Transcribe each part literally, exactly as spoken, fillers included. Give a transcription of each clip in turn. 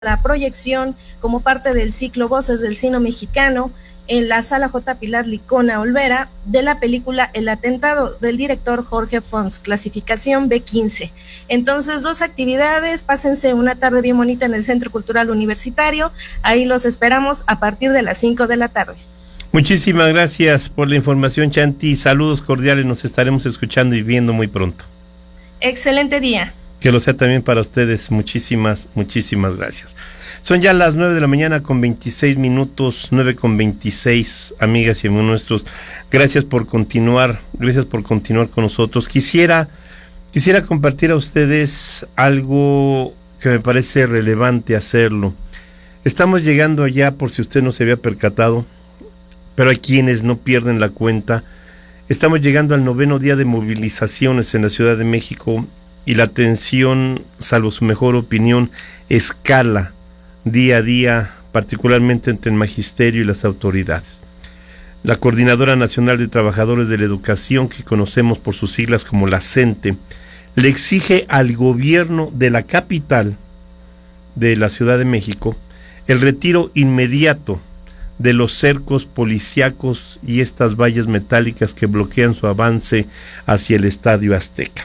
la proyección como parte del ciclo Voces del Cine Mexicano en la Sala J. Pilar Licona Olvera de la película El Atentado del director Jorge Fons, clasificación B quince. Entonces, dos actividades, pásense una tarde bien bonita en el Centro Cultural Universitario, ahí los esperamos a partir de las cinco de la tarde. Muchísimas gracias por la información, Chanti, saludos cordiales, nos estaremos escuchando y viendo muy pronto. Excelente día. Que lo sea también para ustedes. Muchísimas, muchísimas gracias. Son ya las nueve de la mañana con veintiséis minutos, nueve con veintiséis, amigas y amigos nuestros. Gracias por continuar, gracias por continuar con nosotros. Quisiera, quisiera compartir a ustedes algo que me parece relevante hacerlo. Estamos llegando ya, por si usted no se había percatado, pero hay quienes no pierden la cuenta. Estamos llegando al noveno día de movilizaciones en la Ciudad de México, y la tensión, salvo su mejor opinión, escala día a día, particularmente entre el magisterio y las autoridades. La Coordinadora Nacional de Trabajadores de la Educación, que conocemos por sus siglas como la CENTE, le exige al gobierno de la capital de la Ciudad de México el retiro inmediato de los cercos policíacos y estas vallas metálicas que bloquean su avance hacia el Estadio Azteca.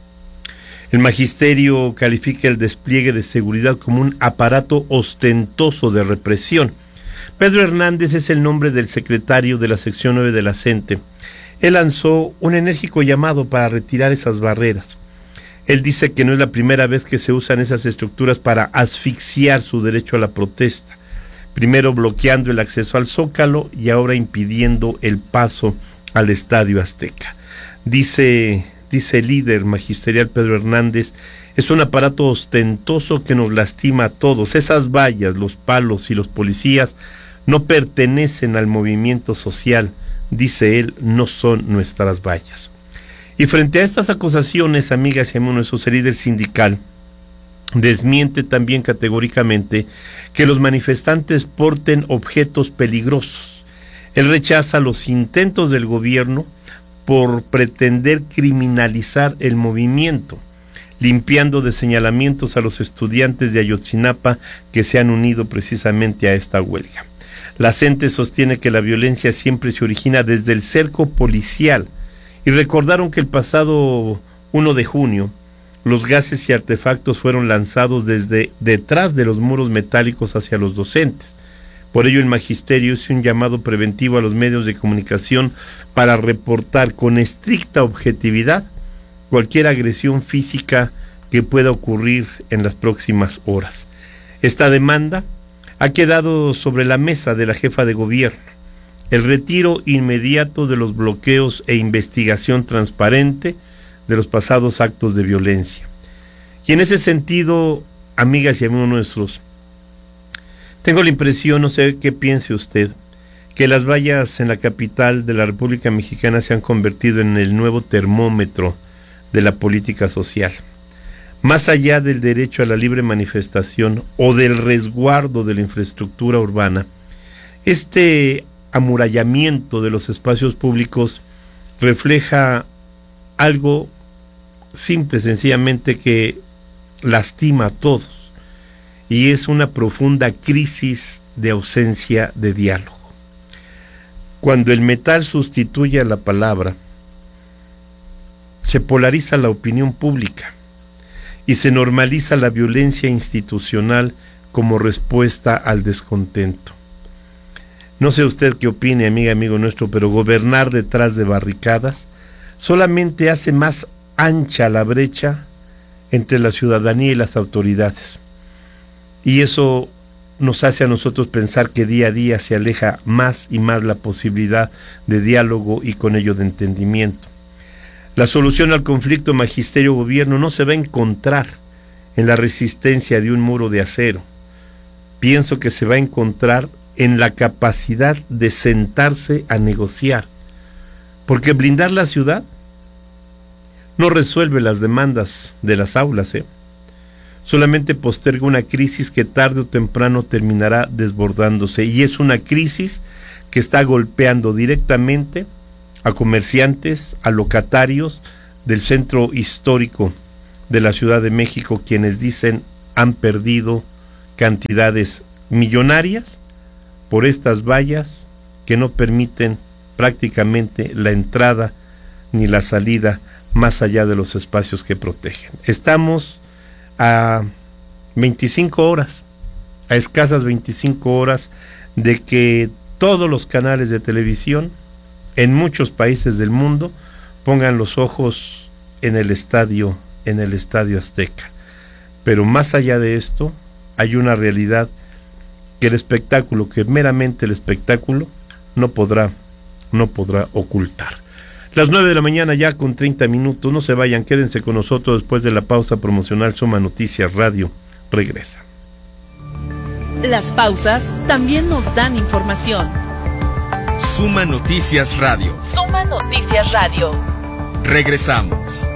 El magisterio califica el despliegue de seguridad como un aparato ostentoso de represión. Pedro Hernández es el nombre del secretario de la sección nueve de la CENTE. Él lanzó un enérgico llamado para retirar esas barreras. Él dice que no es la primera vez que se usan esas estructuras para asfixiar su derecho a la protesta. Primero bloqueando el acceso al Zócalo y ahora impidiendo el paso al Estadio Azteca. Dice... Dice el líder magisterial Pedro Hernández, es un aparato ostentoso que nos lastima a todos. Esas vallas, los palos y los policías no pertenecen al movimiento social, dice él, no son nuestras vallas. Y frente a estas acusaciones, amigas y amigos, el líder sindical desmiente también categóricamente que los manifestantes porten objetos peligrosos. Él rechaza los intentos del gobierno por pretender criminalizar el movimiento, limpiando de señalamientos a los estudiantes de Ayotzinapa que se han unido precisamente a esta huelga. La CENTE sostiene que la violencia siempre se origina desde el cerco policial y recordaron que el pasado primero de junio los gases y artefactos fueron lanzados desde detrás de los muros metálicos hacia los docentes. Por ello, el magisterio hizo un llamado preventivo a los medios de comunicación para reportar con estricta objetividad cualquier agresión física que pueda ocurrir en las próximas horas. Esta demanda ha quedado sobre la mesa de la jefa de gobierno. El retiro inmediato de los bloqueos e investigación transparente de los pasados actos de violencia. Y en ese sentido, amigas y amigos nuestros, tengo la impresión, no sé qué piense usted, que las vallas en la capital de la República Mexicana se han convertido en el nuevo termómetro de la política social. Más allá del derecho a la libre manifestación o del resguardo de la infraestructura urbana, este amurallamiento de los espacios públicos refleja algo simple, sencillamente, que lastima a todos. Y es una profunda crisis de ausencia de diálogo. Cuando el metal sustituye a la palabra, se polariza la opinión pública y se normaliza la violencia institucional como respuesta al descontento. No sé usted qué opine, amiga, amigo nuestro, pero gobernar detrás de barricadas solamente hace más ancha la brecha entre la ciudadanía y las autoridades. Y eso nos hace a nosotros pensar que día a día se aleja más y más la posibilidad de diálogo y con ello de entendimiento. La solución al conflicto magisterio-gobierno no se va a encontrar en la resistencia de un muro de acero. Pienso que se va a encontrar en la capacidad de sentarse a negociar, porque blindar la ciudad no resuelve las demandas de las aulas, ¿eh? Solamente posterga una crisis que tarde o temprano terminará desbordándose, y es una crisis que está golpeando directamente a comerciantes, a locatarios del centro histórico de la Ciudad de México, quienes dicen han perdido cantidades millonarias por estas vallas que no permiten prácticamente la entrada ni la salida más allá de los espacios que protegen. Estamos a veinticinco horas, a escasas veinticinco horas de que todos los canales de televisión en muchos países del mundo pongan los ojos en el estadio, en el Estadio Azteca. Pero más allá de esto, hay una realidad que el espectáculo, que meramente el espectáculo, no podrá, no podrá ocultar. Las nueve de la mañana ya con treinta minutos, no se vayan, quédense con nosotros después de la pausa promocional. Suma Noticias Radio regresa. Las pausas también nos dan información. Suma Noticias Radio. Suma Noticias Radio. Regresamos.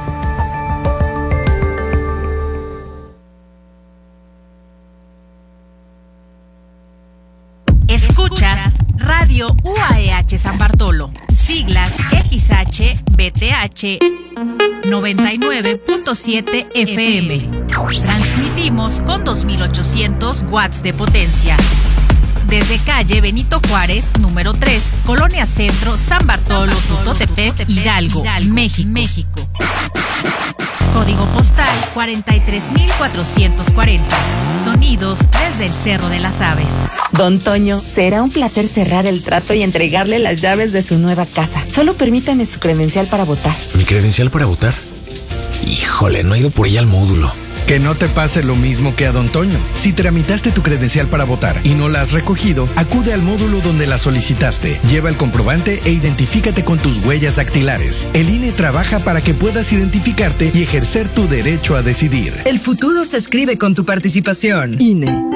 Escuchas Radio U A E H San Bartolo, siglas X H B T H noventa y nueve punto siete F M. Transmitimos con dos mil ochocientos watts de potencia. Desde calle Benito Juárez, número tres, Colonia Centro, San Bartolo, Tutotepec, Hidalgo, México. México. Código postal cuarenta y tres mil cuatrocientos cuarenta. Sonidos desde el Cerro de las Aves. Don Toño, será un placer cerrar el trato y entregarle las llaves de su nueva casa. Solo permítame su credencial para votar. ¿Mi credencial para votar? Híjole, no he ido por ella al módulo. Que no te pase lo mismo que a Don Toño. Si tramitaste tu credencial para votar y no la has recogido, acude al módulo donde la solicitaste. Lleva el comprobante e identifícate con tus huellas dactilares. El I N E trabaja para que puedas identificarte y ejercer tu derecho a decidir. El futuro se escribe con tu participación. I N E.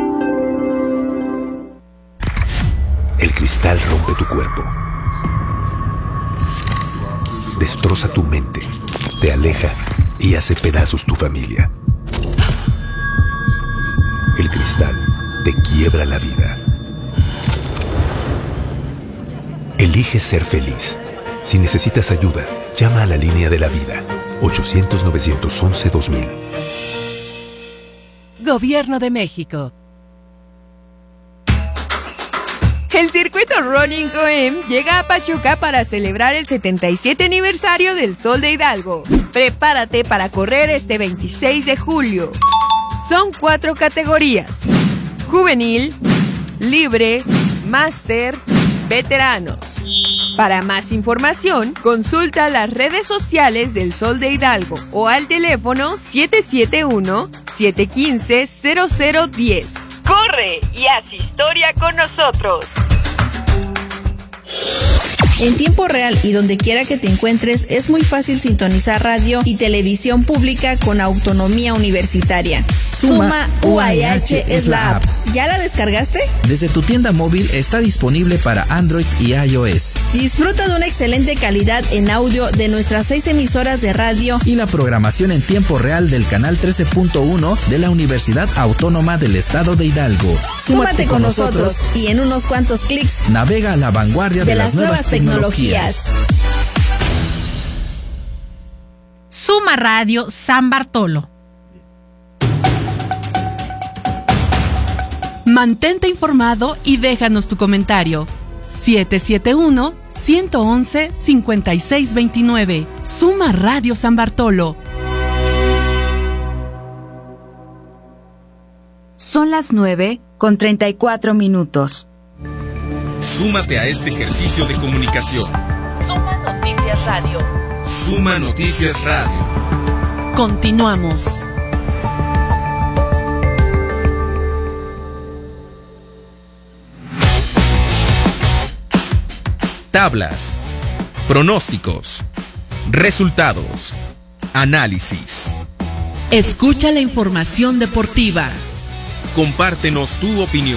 El cristal rompe tu cuerpo. Destroza tu mente. Te aleja y hace pedazos tu familia. El cristal te quiebra la vida. Elige ser feliz. Si necesitas ayuda, llama a la línea de la vida. ochocientos, novecientos once, dos mil. Gobierno de México. El circuito Running Coem llega a Pachuca para celebrar el setenta y siete aniversario del Sol de Hidalgo. Prepárate para correr este veintiséis de julio. Son cuatro categorías: juvenil, libre, máster, veteranos. Para más información, consulta las redes sociales del Sol de Hidalgo o al teléfono siete siete uno, siete uno cinco, cero cero uno cero. ¡Corre y haz historia con nosotros! En tiempo real y donde quiera que te encuentres, es muy fácil sintonizar radio y televisión pública con autonomía universitaria. Suma U A E H es la app. ¿Ya la descargaste? Desde tu tienda móvil está disponible para Android y iOS. Disfruta de una excelente calidad en audio de nuestras seis emisoras de radio y la programación en tiempo real del canal trece punto uno de la Universidad Autónoma del Estado de Hidalgo. Súmate, Súmate con nosotros y en unos cuantos clics navega a la vanguardia de, de las, las nuevas tecnologías. tecnologías. Suma Radio San Bartolo. Mantente informado y déjanos tu comentario. siete siete uno, uno uno uno, cinco seis dos nueve. Suma Radio San Bartolo. Son las nueve con treinta y cuatro minutos. Súmate a este ejercicio de comunicación. Suma Noticias Radio. Suma Noticias Radio. Continuamos. Tablas, pronósticos, resultados, análisis. Escucha la información deportiva. Compártenos tu opinión.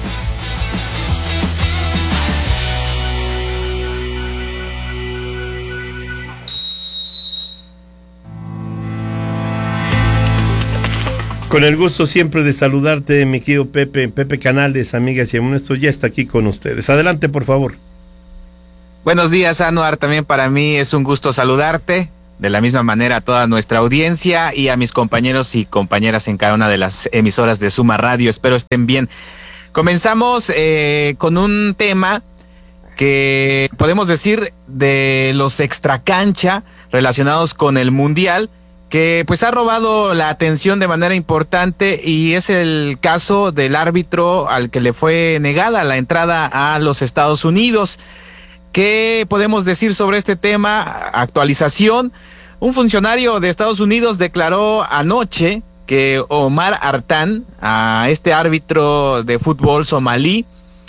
Con el gusto siempre de saludarte, mi querido Pepe, Pepe Canales, amigas y amigos, ya está aquí con ustedes. Adelante, por favor. Buenos días, Anuar, también para mí es un gusto saludarte. de la misma manera a toda nuestra audiencia y a mis compañeros y compañeras en cada una de las emisoras de Suma Radio. Espero estén bien. Comenzamos eh, con un tema que podemos decir de los extracancha relacionados con el Mundial, que pues ha robado la atención de manera importante, y es el caso del árbitro al que le fue negada la entrada a los Estados Unidos. ¿Qué podemos decir sobre este tema? Actualización. Un funcionario de Estados Unidos declaró anoche que Omar Artan, a este árbitro de fútbol somalí,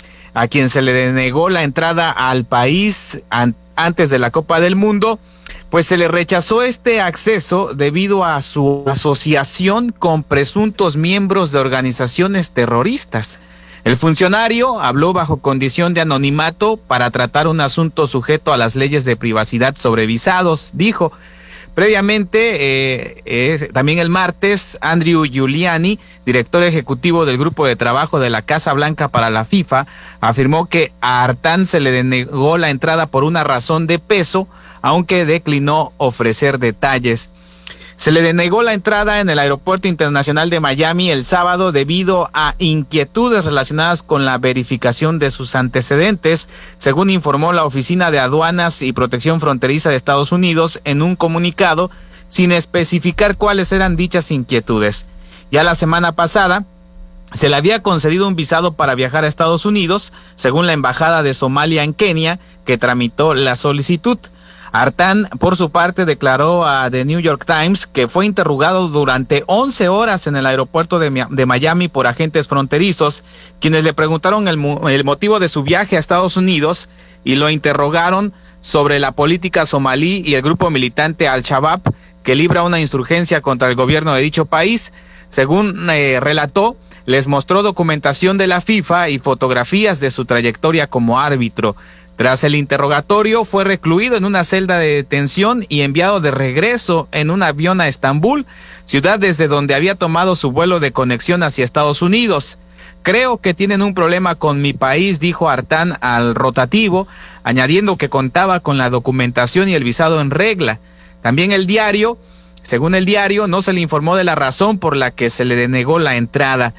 a quien se le denegó la entrada al país an- antes de la Copa del Mundo, pues se le rechazó este acceso debido a su asociación con presuntos miembros de organizaciones terroristas. El funcionario habló bajo condición de anonimato para tratar un asunto sujeto a las leyes de privacidad sobre visados, dijo. Previamente, eh, eh, también el martes, Andrew Giuliani, director ejecutivo del grupo de trabajo de la Casa Blanca para la FIFA, afirmó que a Artan se le denegó la entrada por una razón de peso, aunque declinó ofrecer detalles. Se le denegó la entrada en el Aeropuerto Internacional de Miami el sábado debido a inquietudes relacionadas con la verificación de sus antecedentes, según informó la Oficina de Aduanas y Protección Fronteriza de Estados Unidos en un comunicado, sin especificar cuáles eran dichas inquietudes. Ya la semana pasada se le había concedido un visado para viajar a Estados Unidos, según la Embajada de Somalia en Kenia, que tramitó la solicitud. Artan, por su parte, declaró a The New York Times que fue interrogado durante once horas en el aeropuerto de, de Miami por agentes fronterizos, quienes le preguntaron el, el motivo de su viaje a Estados Unidos y lo interrogaron sobre la política somalí y el grupo militante Al-Shabaab, que libra una insurgencia contra el gobierno de dicho país. Según eh, relató, les mostró documentación de la FIFA y fotografías de su trayectoria como árbitro. Tras el interrogatorio, fue recluido en una celda de detención y enviado de regreso en un avión a Estambul, ciudad desde donde había tomado su vuelo de conexión hacia Estados Unidos. Creo que tienen un problema con mi país, dijo Artan al rotativo, añadiendo que contaba con la documentación y el visado en regla. También el diario, según el diario, no se le informó de la razón por la que se le denegó la entrada.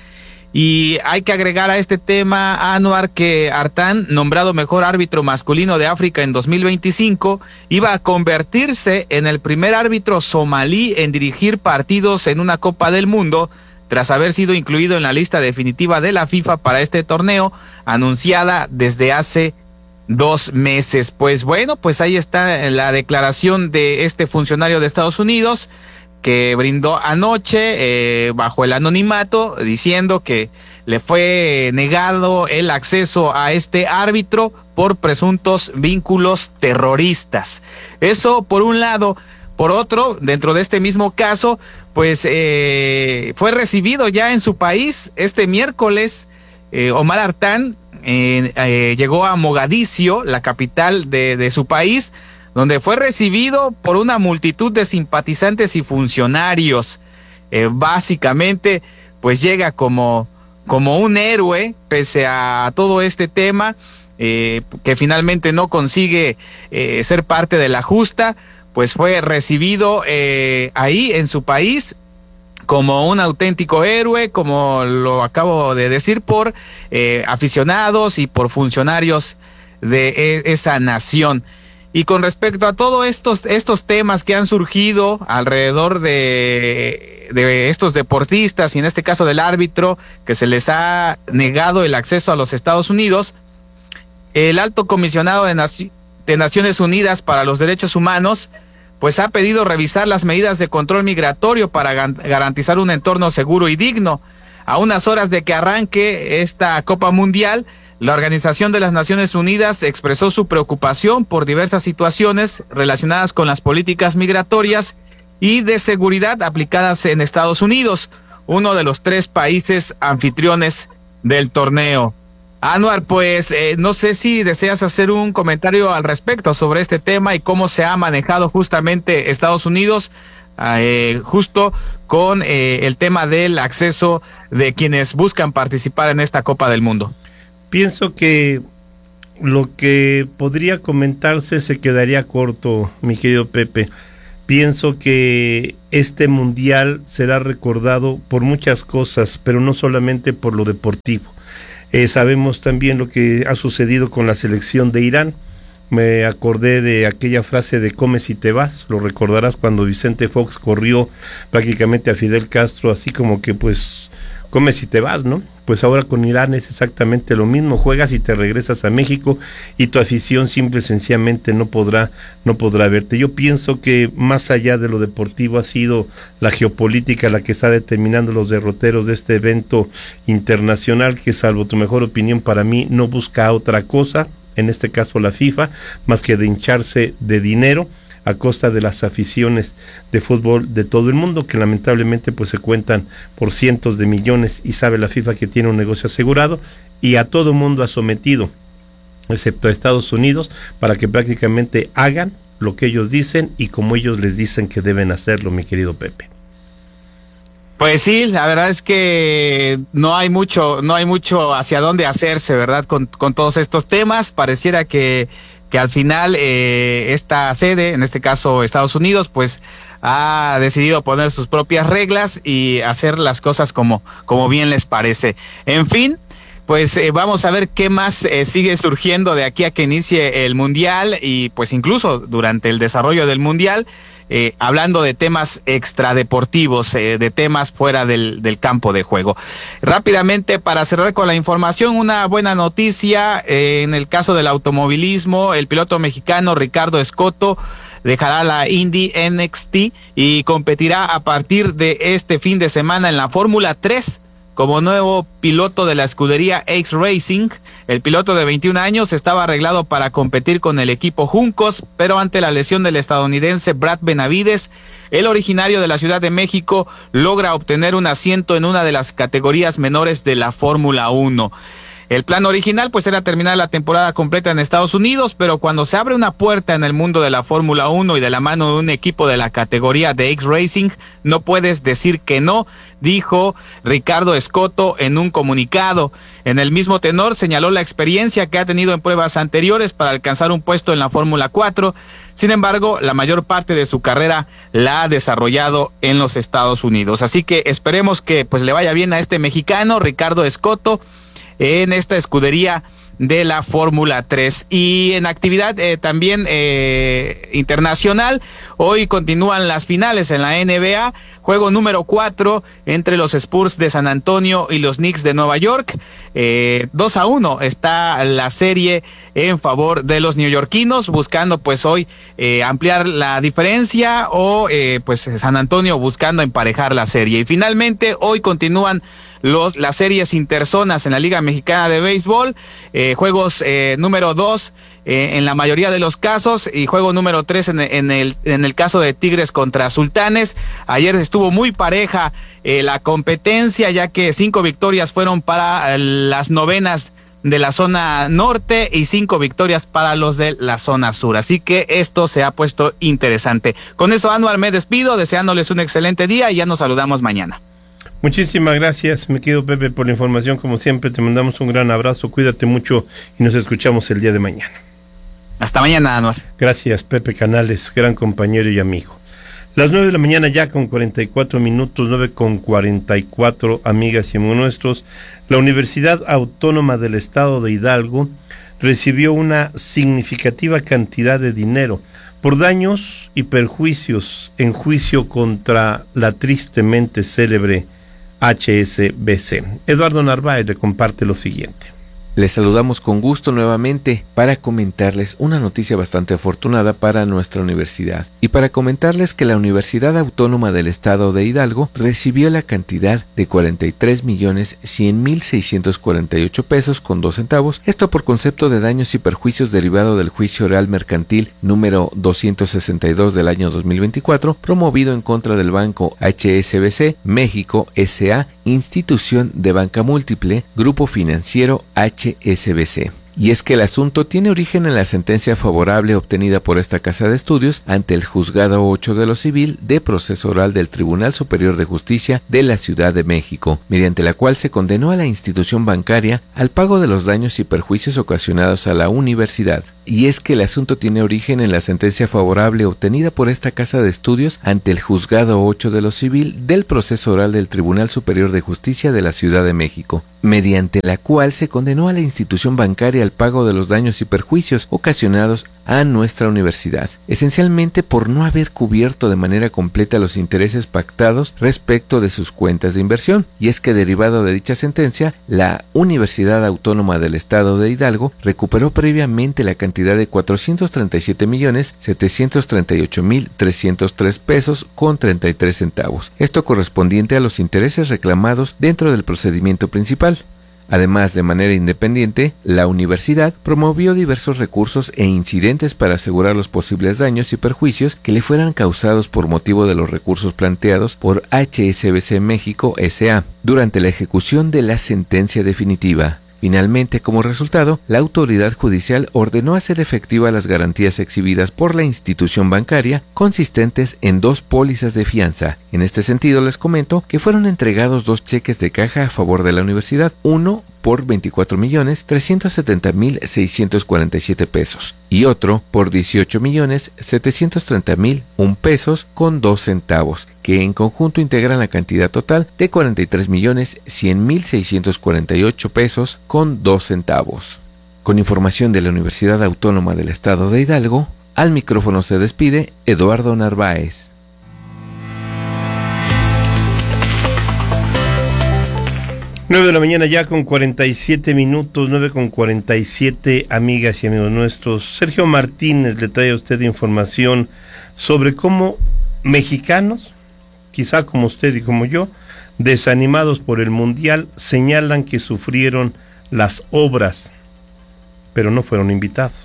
Y hay que agregar a este tema, Anuar, que Artan, nombrado mejor árbitro masculino de África en dos mil veinticinco, iba a convertirse en el primer árbitro somalí en dirigir partidos en una Copa del Mundo, tras haber sido incluido en la lista definitiva de la FIFA para este torneo, anunciada desde hace dos meses. Pues bueno, pues ahí está la declaración de este funcionario de Estados Unidos, que brindó anoche eh, bajo el anonimato, diciendo que le fue negado el acceso a este árbitro por presuntos vínculos terroristas. Eso por un lado. Por otro, dentro de este mismo caso, pues eh, fue recibido ya en su país este miércoles. eh, Omar Artan eh, eh, llegó a Mogadiscio, la capital de, de su país, donde fue recibido por una multitud de simpatizantes y funcionarios. Eh, básicamente, pues llega como, como un héroe, pese a todo este tema, eh, que finalmente no consigue eh, ser parte de la justa, pues fue recibido eh, ahí en su país como un auténtico héroe, como lo acabo de decir, por eh, aficionados y por funcionarios de e- esa nación. Y con respecto a todos estos, estos temas que han surgido alrededor de, de estos deportistas, y en este caso del árbitro, que se les ha negado el acceso a los Estados Unidos, el alto comisionado de, Naci- de Naciones Unidas para los Derechos Humanos, pues ha pedido revisar las medidas de control migratorio para gan- garantizar un entorno seguro y digno. A unas horas de que arranque esta Copa Mundial, la Organización de las Naciones Unidas expresó su preocupación por diversas situaciones relacionadas con las políticas migratorias y de seguridad aplicadas en Estados Unidos, uno de los tres países anfitriones del torneo. Anuar, pues eh, no sé si deseas hacer un comentario al respecto sobre este tema y cómo se ha manejado justamente Estados Unidos eh, justo con eh, el tema del acceso de quienes buscan participar en esta Copa del Mundo. Pienso que lo que podría comentarse se quedaría corto, mi querido Pepe. Pienso que este mundial será recordado por muchas cosas, pero no solamente por lo deportivo. Eh, sabemos también lo que ha sucedido con la selección de Irán. Me acordé de aquella frase de come si te vas, lo recordarás cuando Vicente Fox corrió prácticamente a Fidel Castro, así como que pues come si te vas, ¿no? Pues ahora con Irán es exactamente lo mismo, juegas y te regresas a México y tu afición simple y sencillamente no podrá, no podrá verte. Yo pienso que más allá de lo deportivo ha sido la geopolítica la que está determinando los derroteros de este evento internacional que, salvo tu mejor opinión, para mí no busca otra cosa, en este caso la FIFA, más que de hincharse de dinero a costa de las aficiones de fútbol de todo el mundo, que lamentablemente pues se cuentan por cientos de millones, y sabe la FIFA que tiene un negocio asegurado, y a todo mundo ha sometido, excepto a Estados Unidos, para que prácticamente hagan lo que ellos dicen y como ellos les dicen que deben hacerlo, mi querido Pepe. Pues sí, la verdad es que no hay mucho, no hay mucho hacia dónde hacerse, ¿verdad? Con, con todos estos temas, pareciera que, que al final eh, esta sede, en este caso Estados Unidos, pues ha decidido poner sus propias reglas y hacer las cosas como, como bien les parece. En fin, pues eh, vamos a ver qué más eh, sigue surgiendo de aquí a que inicie el Mundial, y pues incluso durante el desarrollo del Mundial, Eh, hablando de temas extradeportivos, eh, de temas fuera del, del campo de juego. Rápidamente, para cerrar con la información, una buena noticia eh, en el caso del automovilismo. El piloto mexicano Ricardo Escoto dejará la Indy N X T y competirá a partir de este fin de semana en la Fórmula tres como nuevo piloto de la escudería X Racing. El piloto de veintiún años estaba arreglado para competir con el equipo Juncos, pero ante la lesión del estadounidense Brad Benavides, el originario de la Ciudad de México logra obtener un asiento en una de las categorías menores de la Fórmula uno. El plan original pues era terminar la temporada completa en Estados Unidos, pero cuando se abre una puerta en el mundo de la Fórmula uno y de la mano de un equipo de la categoría de X Racing, no puedes decir que no, dijo Ricardo Escoto en un comunicado. En el mismo tenor señaló la experiencia que ha tenido en pruebas anteriores para alcanzar un puesto en la Fórmula cuatro. Sin embargo, la mayor parte de su carrera la ha desarrollado en los Estados Unidos. Así que esperemos que pues le vaya bien a este mexicano, Ricardo Escoto, en esta escudería de la Fórmula tres. Y en actividad eh, también eh, internacional, hoy continúan las finales en la N B A, juego número cuatro entre los Spurs de San Antonio y los Knicks de Nueva York. Eh, dos a uno está la serie en favor de los neoyorquinos, buscando pues hoy eh, ampliar la diferencia, o eh, pues San Antonio buscando emparejar la serie. Y finalmente hoy continúan Los, las series interzonas en la Liga Mexicana de Béisbol, eh, juegos eh, número dos eh, en la mayoría de los casos, y juego número tres en, en, el, en el caso de Tigres contra Sultanes. Ayer estuvo muy pareja eh, la competencia, ya que cinco victorias fueron para eh, las novenas de la zona norte y cinco victorias para los de la zona sur. Así que esto se ha puesto interesante. Con eso, Anuar, me despido, deseándoles un excelente día, y ya nos saludamos mañana. Muchísimas gracias, mi querido Pepe, por la información. Como siempre, te mandamos un gran abrazo, cuídate mucho y nos escuchamos el día de mañana. Hasta mañana, Anuar. Gracias, Pepe Canales, gran compañero y amigo. Las nueve de la mañana ya con cuarenta y cuatro minutos, nueve con cuarenta y cuatro, amigas y amigos nuestros. La Universidad Autónoma del Estado de Hidalgo recibió una significativa cantidad de dinero por daños y perjuicios en juicio contra la tristemente célebre H S B C. Eduardo Narváez le comparte lo siguiente. Les saludamos con gusto nuevamente para comentarles una noticia bastante afortunada para nuestra universidad, y para comentarles que la Universidad Autónoma del Estado de Hidalgo recibió la cantidad de cuarenta y tres millones cien mil seiscientos cuarenta y ocho pesos con dos centavos, esto por concepto de daños y perjuicios derivado del juicio oral mercantil número doscientos sesenta y dos del año dos mil veinticuatro, promovido en contra del Banco H S B C México S A, institución de banca múltiple, Grupo Financiero H S B C. Y es que el asunto tiene origen en la sentencia favorable obtenida por esta casa de estudios ante el Juzgado ocho de lo Civil de Proceso Oral del Tribunal Superior de Justicia de la Ciudad de México, mediante la cual se condenó a la institución bancaria al pago de los daños y perjuicios ocasionados a la universidad. Y es que el asunto tiene origen en la sentencia favorable obtenida por esta casa de estudios ante el Juzgado ocho de lo Civil del Proceso Oral del Tribunal Superior de Justicia de la Ciudad de México, mediante la cual se condenó a la institución bancaria al pago de los daños y perjuicios ocasionados a nuestra universidad, esencialmente por no haber cubierto de manera completa los intereses pactados respecto de sus cuentas de inversión. Y es que derivado de dicha sentencia, la Universidad Autónoma del Estado de Hidalgo recuperó previamente la cantidad de cuatrocientos treinta y siete millones setecientos treinta y ocho mil trescientos tres pesos con treinta y tres centavos, esto correspondiente a los intereses reclamados dentro del procedimiento principal. Además, de manera independiente, la universidad promovió diversos recursos e incidentes para asegurar los posibles daños y perjuicios que le fueran causados por motivo de los recursos planteados por H S B C México S A durante la ejecución de la sentencia definitiva. Finalmente, como resultado, la autoridad judicial ordenó hacer efectiva las garantías exhibidas por la institución bancaria, consistentes en dos pólizas de fianza. En este sentido, les comento que fueron entregados dos cheques de caja a favor de la universidad, uno por veinticuatro millones trescientos setenta mil seiscientos cuarenta y siete pesos y otro por dieciocho millones setecientos treinta mil un pesos con dos centavos, que en conjunto integran la cantidad total de cuarenta y tres millones cien mil seiscientos cuarenta y ocho pesos con dos centavos. Con información de la Universidad Autónoma del Estado de Hidalgo, al micrófono se despide Eduardo Narváez. nueve de la mañana ya con cuarenta y siete minutos, nueve con cuarenta y siete, amigas y amigos nuestros. Sergio Martínez le trae a usted información sobre cómo mexicanos, quizá como usted y como yo, desanimados por el Mundial, señalan que sufrieron las obras, pero no fueron invitados.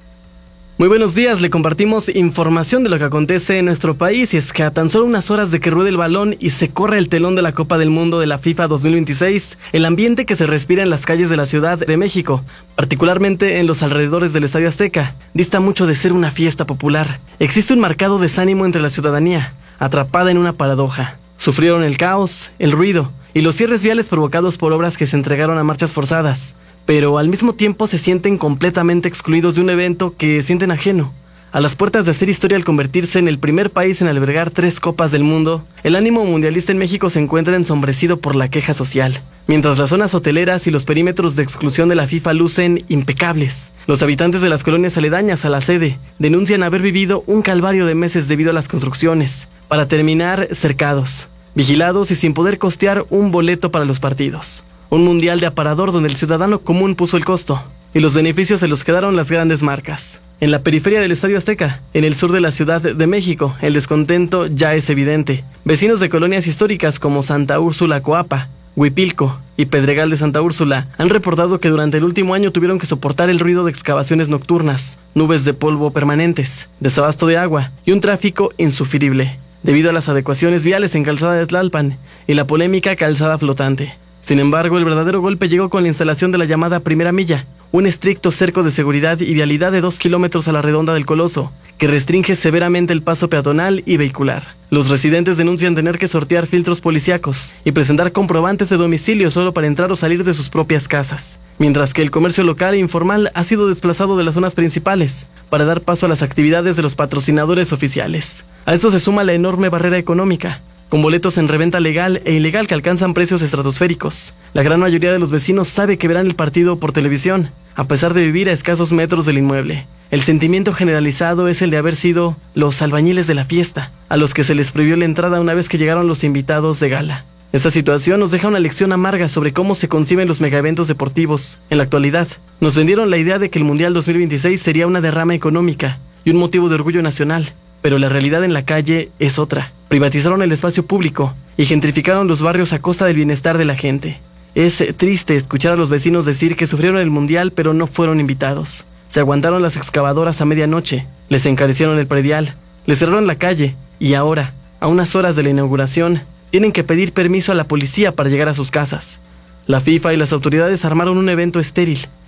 Muy buenos días, le compartimos información de lo que acontece en nuestro país, y es que a tan solo unas horas de que ruede el balón y se corre el telón de la Copa del Mundo de la FIFA dos mil veintiséis, el ambiente que se respira en las calles de la Ciudad de México, particularmente en los alrededores del Estadio Azteca, dista mucho de ser una fiesta popular. Existe un marcado desánimo entre la ciudadanía, atrapada en una paradoja. Sufrieron el caos, el ruido y los cierres viales provocados por obras que se entregaron a marchas forzadas, pero al mismo tiempo se sienten completamente excluidos de un evento que sienten ajeno. A las puertas de hacer historia al convertirse en el primer país en albergar tres Copas del Mundo, el ánimo mundialista en México se encuentra ensombrecido por la queja social. Mientras las zonas hoteleras y los perímetros de exclusión de la FIFA lucen impecables, los habitantes de las colonias aledañas a la sede denuncian haber vivido un calvario de meses debido a las construcciones, para terminar cercados, vigilados y sin poder costear un boleto para los partidos. Un mundial de aparador donde el ciudadano común puso el costo, y los beneficios se los quedaron las grandes marcas. En la periferia del Estadio Azteca, en el sur de la Ciudad de México, el descontento ya es evidente. Vecinos de colonias históricas como Santa Úrsula Coapa, Huipilco y Pedregal de Santa Úrsula han reportado que durante el último año tuvieron que soportar el ruido de excavaciones nocturnas, nubes de polvo permanentes, desabasto de agua y un tráfico insufrible, debido a las adecuaciones viales en Calzada de Tlalpan y la polémica calzada flotante. Sin embargo, el verdadero golpe llegó con la instalación de la llamada Primera Milla, un estricto cerco de seguridad y vialidad de dos kilómetros a la redonda del Coloso, que restringe severamente el paso peatonal y vehicular. Los residentes denuncian tener que sortear filtros policíacos y presentar comprobantes de domicilio solo para entrar o salir de sus propias casas, mientras que el comercio local e informal ha sido desplazado de las zonas principales para dar paso a las actividades de los patrocinadores oficiales. A esto se suma la enorme barrera económica, con boletos en reventa legal e ilegal que alcanzan precios estratosféricos. La gran mayoría de los vecinos sabe que verán el partido por televisión, a pesar de vivir a escasos metros del inmueble. El sentimiento generalizado es el de haber sido los albañiles de la fiesta, a los que se les prohibió la entrada una vez que llegaron los invitados de gala. Esta situación nos deja una lección amarga sobre cómo se conciben los megaeventos deportivos en la actualidad. Nos vendieron la idea de que el Mundial dos mil veintiséis sería una derrama económica y un motivo de orgullo nacional, pero la realidad en la calle es otra. Privatizaron el espacio público y gentrificaron los barrios a costa del bienestar de la gente. Es triste escuchar a los vecinos decir que sufrieron el mundial pero no fueron invitados. Se aguantaron las excavadoras a medianoche, les encarecieron el predial, les cerraron la calle y ahora, a unas horas de la inauguración, tienen que pedir permiso a la policía para llegar a sus casas. La FIFA y las autoridades armaron un evento estéril,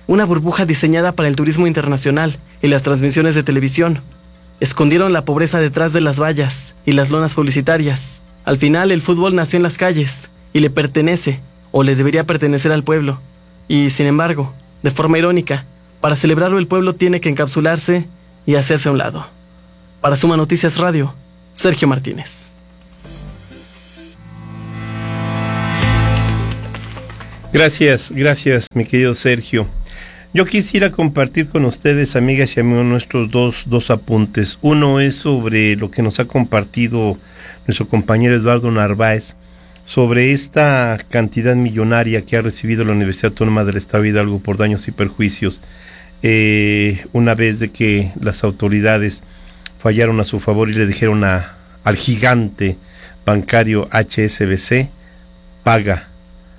una burbuja diseñada para el turismo internacional y las transmisiones de televisión. Escondieron la pobreza detrás de las vallas y las lonas publicitarias. Al final, el fútbol nació en las calles y le pertenece, o le debería pertenecer al pueblo. Y, sin embargo, de forma irónica, para celebrarlo el pueblo tiene que encapsularse y hacerse a un lado. Para Suma Noticias Radio, Sergio Martínez. Gracias, gracias, mi querido Sergio. Yo quisiera compartir con ustedes, amigas y amigos nuestros, dos, dos apuntes. Uno es sobre lo que nos ha compartido nuestro compañero Eduardo Narváez, sobre esta cantidad millonaria que ha recibido la Universidad Autónoma del Estado de Hidalgo por daños y perjuicios, eh, una vez de que las autoridades fallaron a su favor y le dijeron a, al gigante bancario H S B C, paga,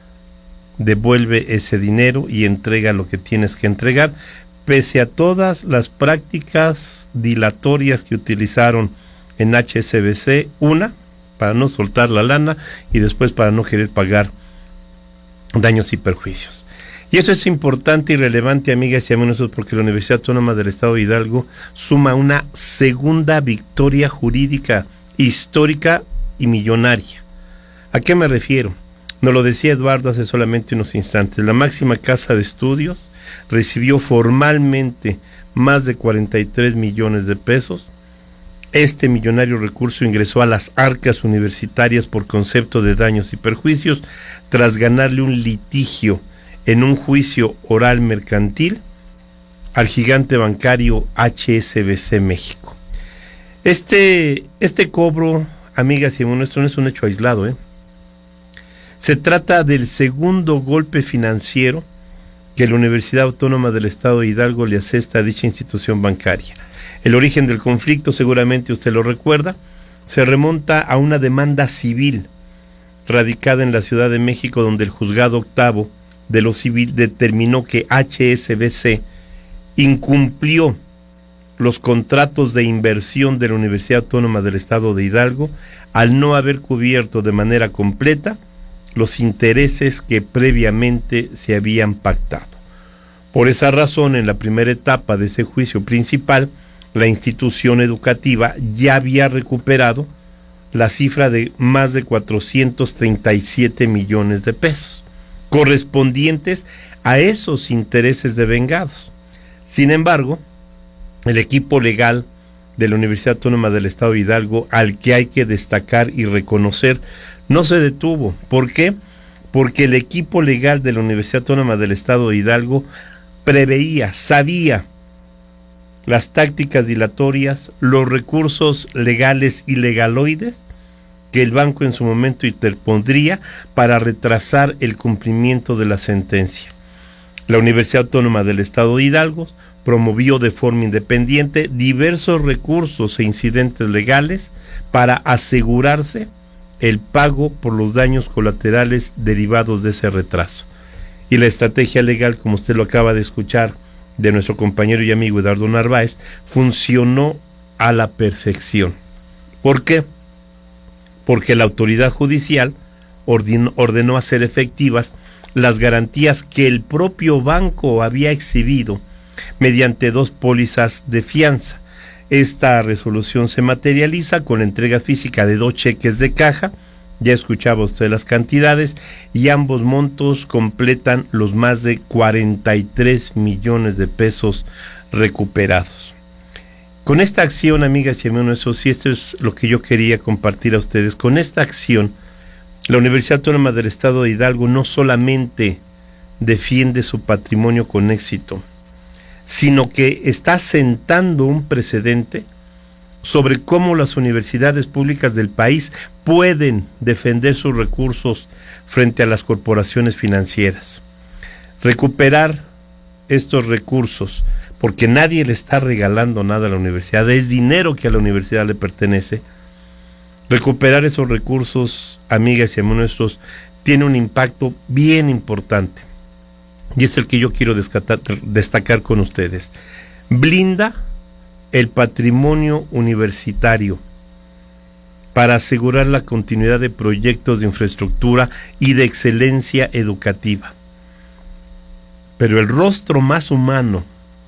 devuelve ese dinero y entrega lo que tienes que entregar, pese a todas las prácticas dilatorias que utilizaron en H S B C, una, para no soltar la lana, y después para no querer pagar daños y perjuicios. Y eso es importante y relevante, amigas y amigos, porque la Universidad Autónoma del Estado de Hidalgo suma una segunda victoria jurídica, histórica y millonaria. ¿A qué me refiero? Nos lo decía Eduardo hace solamente unos instantes. La máxima casa de estudios recibió formalmente más de cuarenta y tres millones de pesos. Este millonario recurso ingresó a las arcas universitarias por concepto de daños y perjuicios tras ganarle un litigio en un juicio oral mercantil al gigante bancario H S B C México. Este, este cobro, amigas y amigos nuestros, no es un hecho aislado, ¿eh? Se trata del segundo golpe financiero que la Universidad Autónoma del Estado de Hidalgo le asesta a dicha institución bancaria. El origen del conflicto, seguramente usted lo recuerda, se remonta a una demanda civil radicada en la Ciudad de México, donde el juzgado octavo de lo civil determinó que H S B C incumplió los contratos de inversión de la Universidad Autónoma del Estado de Hidalgo al no haber cubierto de manera completa los intereses que previamente se habían pactado. Por esa razón, en la primera etapa de ese juicio principal, la institución educativa ya había recuperado la cifra de más de cuatrocientos treinta y siete millones de pesos, correspondientes a esos intereses devengados. Sin embargo, el equipo legal de la Universidad Autónoma del Estado de Hidalgo, al que hay que destacar y reconocer, no se detuvo. ¿Por qué? Porque el equipo legal de la Universidad Autónoma del Estado de Hidalgo preveía, sabía las tácticas dilatorias, los recursos legales y legaloides que el banco en su momento interpondría para retrasar el cumplimiento de la sentencia. La Universidad Autónoma del Estado de Hidalgo promovió de forma independiente diversos recursos e incidentes legales para asegurarse el pago por los daños colaterales derivados de ese retraso. Y la estrategia legal, como usted lo acaba de escuchar de nuestro compañero y amigo Eduardo Narváez, funcionó a la perfección. ¿Por qué? Porque la autoridad judicial ordenó, ordenó hacer efectivas las garantías que el propio banco había exhibido mediante dos pólizas de fianza. Esta resolución se materializa con la entrega física de dos cheques de caja, ya escuchaba usted las cantidades, y ambos montos completan los más de cuarenta y tres millones de pesos recuperados. Con esta acción, amigas y amigos nuestros, y esto es lo que yo quería compartir a ustedes, con esta acción, la Universidad Autónoma del Estado de Hidalgo no solamente defiende su patrimonio con éxito, sino que está sentando un precedente sobre cómo las universidades públicas del país pueden defender sus recursos frente a las corporaciones financieras. Recuperar estos recursos, porque nadie le está regalando nada a la universidad, es dinero que a la universidad le pertenece. Recuperar esos recursos, amigas y amigos nuestros, tiene un impacto bien importante. Y es el que yo quiero destacar, destacar con ustedes. Blinda el patrimonio universitario para asegurar la continuidad de proyectos de infraestructura y de excelencia educativa. Pero el rostro más humano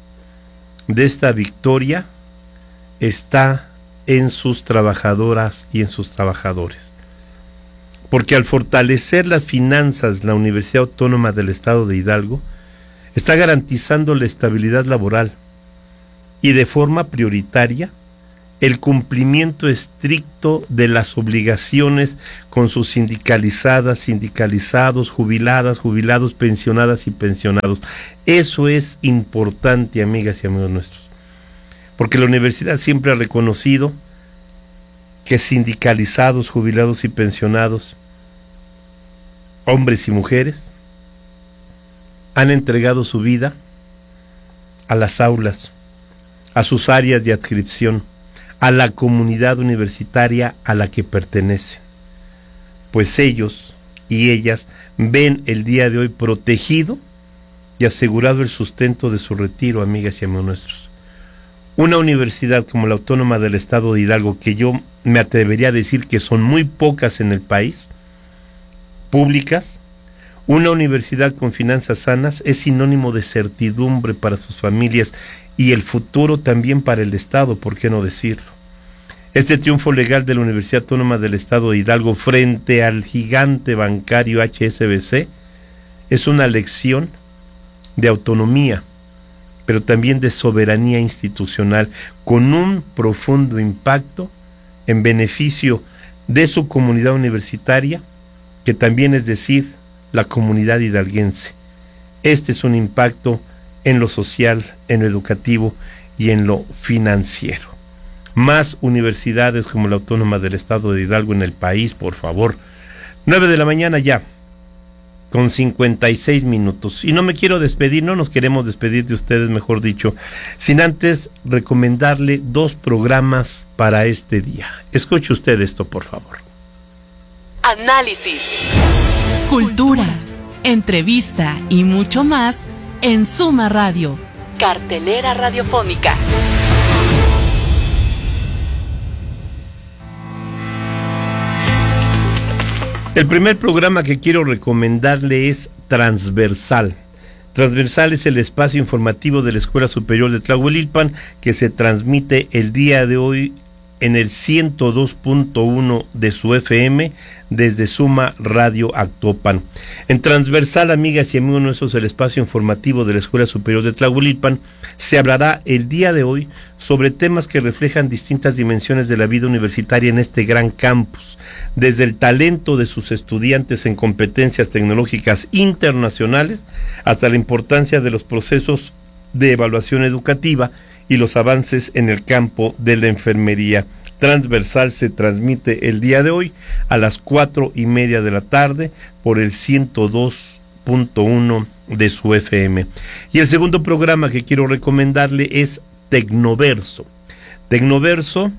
de esta victoria está en sus trabajadoras y en sus trabajadores. Porque al fortalecer las finanzas, la Universidad Autónoma del Estado de Hidalgo está garantizando la estabilidad laboral y de forma prioritaria el cumplimiento estricto de las obligaciones con sus sindicalizadas, sindicalizados, jubiladas, jubilados, pensionadas y pensionados. Eso es importante, amigas y amigos nuestros, porque la universidad siempre ha reconocido que sindicalizados, jubilados y pensionados, hombres y mujeres, han entregado su vida a las aulas, a sus áreas de adscripción, a la comunidad universitaria a la que pertenecen, pues ellos y ellas ven el día de hoy protegido y asegurado el sustento de su retiro, amigas y amigos nuestros. Una universidad como la Autónoma del Estado de Hidalgo, que yo me atrevería a decir que son muy pocas en el país, públicas, una universidad con finanzas sanas es sinónimo de certidumbre para sus familias y el futuro también para el Estado, ¿por qué no decirlo? Este triunfo legal de la Universidad Autónoma del Estado de Hidalgo frente al gigante bancario H S B C es una lección de autonomía, pero también de soberanía institucional, con un profundo impacto en beneficio de su comunidad universitaria, que también es decir, la comunidad hidalguense. Este es un impacto en lo social, en lo educativo y en lo financiero. Más universidades como la Autónoma del Estado de Hidalgo en el país, por favor. Nueve de la mañana ya, con cincuenta y seis minutos. Y no me quiero despedir, no nos queremos despedir de ustedes, mejor dicho, sin antes recomendarle dos programas para este día. Escuche usted esto, por favor. Análisis, cultura, entrevista y mucho más en Suma Radio, cartelera radiofónica. El primer programa que quiero recomendarle es Transversal. Transversal es el espacio informativo de la Escuela Superior de Tlahuelilpan que se transmite el día de hoy en el ciento dos punto uno de su F M desde Suma Radio Actopan. En Transversal, amigas y amigos nuestros, el espacio informativo de la Escuela Superior de Tlahuelilpan, se hablará el día de hoy sobre temas que reflejan distintas dimensiones de la vida universitaria en este gran campus, desde el talento de sus estudiantes en competencias tecnológicas internacionales hasta la importancia de los procesos de evaluación educativa y los avances en el campo de la enfermería. Transversal se transmite el día de hoy a las cuatro y media de la tarde por el ciento dos punto uno de su F M. Y el segundo programa que quiero recomendarle es Tecnoverso. Tecnoverso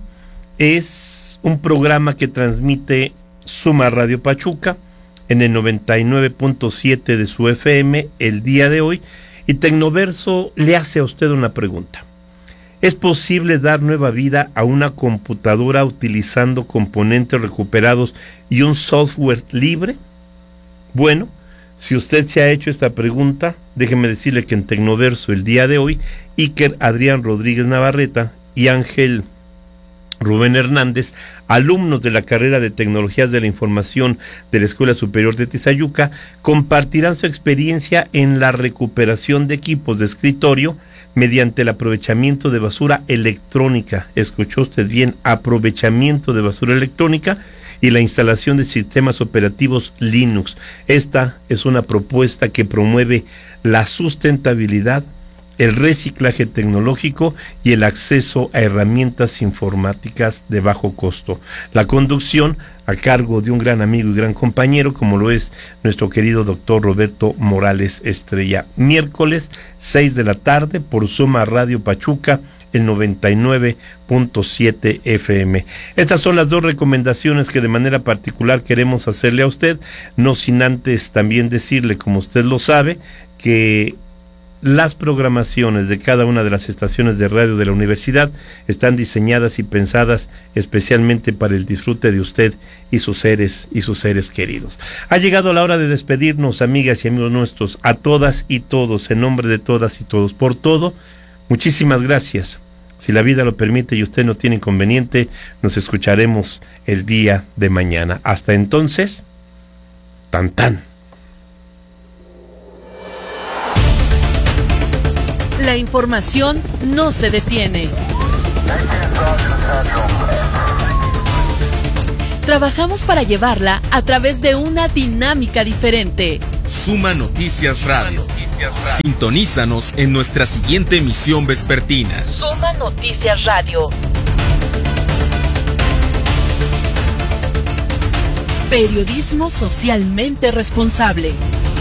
es un programa que transmite Suma Radio Pachuca en el noventa y nueve punto siete de su F M el día de hoy, y Tecnoverso le hace a usted una pregunta. ¿Es posible dar nueva vida a una computadora utilizando componentes recuperados y un software libre? Bueno, si usted se ha hecho esta pregunta, déjeme decirle que en Tecnoverso el día de hoy, Iker Adrián Rodríguez Navarreta y Ángel Rubén Hernández, alumnos de la carrera de Tecnologías de la Información de la Escuela Superior de Tizayuca, compartirán su experiencia en la recuperación de equipos de escritorio mediante el aprovechamiento de basura electrónica. Escuchó usted bien, aprovechamiento de basura electrónica y la instalación de sistemas operativos Linux. Esta es una propuesta que promueve la sustentabilidad, el reciclaje tecnológico y el acceso a herramientas informáticas de bajo costo. La conducción a cargo de un gran amigo y gran compañero, como lo es nuestro querido doctor Roberto Morales Estrella. Miércoles, seis de la tarde, por Suma Radio Pachuca, el noventa y nueve punto siete F M. Estas son las dos recomendaciones que de manera particular queremos hacerle a usted, no sin antes también decirle, como usted lo sabe, que las programaciones de cada una de las estaciones de radio de la universidad están diseñadas y pensadas especialmente para el disfrute de usted y sus seres y sus seres queridos. Ha llegado la hora de despedirnos, amigas y amigos nuestros, a todas y todos, en nombre de todas y todos, por todo, muchísimas gracias. Si la vida lo permite y usted no tiene inconveniente, nos escucharemos el día de mañana. Hasta entonces, tan tan. La información no se detiene. Trabajamos para llevarla a través de una dinámica diferente. Suma Noticias Radio. Sintonízanos en nuestra siguiente emisión vespertina. Suma Noticias Radio. Periodismo socialmente responsable.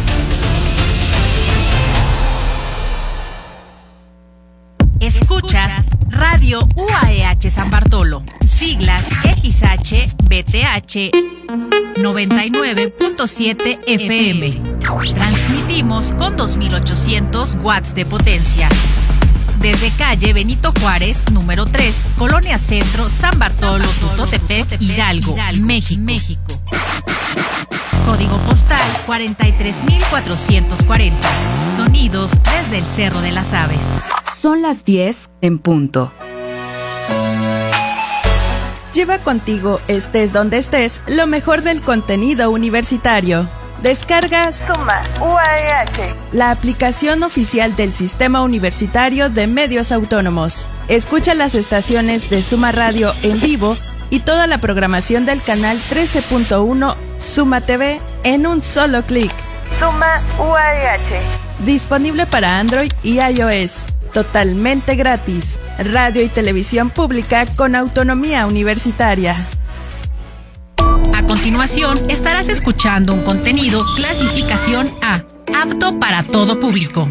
Escuchas Radio U A E H San Bartolo, siglas X H B T H noventa y nueve punto siete F M. Transmitimos con dos mil ochocientos watts de potencia. Desde calle Benito Juárez, número tres, Colonia Centro, San Bartolo, Tutotepec, Hidalgo, México. México. Código postal cuarenta y tres mil cuatrocientos cuarenta. Sonidos desde el Cerro de las Aves. Son las diez en punto. Lleva contigo, estés donde estés, lo mejor del contenido universitario. Descargas Suma U A E H, la aplicación oficial del Sistema Universitario de Medios Autónomos. Escucha las estaciones de Suma Radio en vivo y toda la programación del canal trece punto uno Suma T V en un solo clic. Suma U A E H. Disponible para Android y iOS. Totalmente gratis. Radio y televisión pública con autonomía universitaria. A continuación, estarás escuchando un contenido clasificación A, apto para todo público.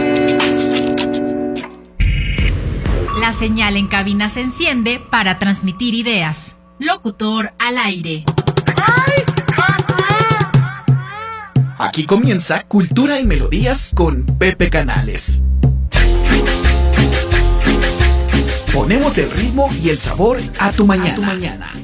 La señal en cabina se enciende para transmitir ideas. Locutor al aire. Aquí comienza Cultura y Melodías con Pepe Canales. Ponemos el ritmo y el sabor a tu mañana. A tu mañana.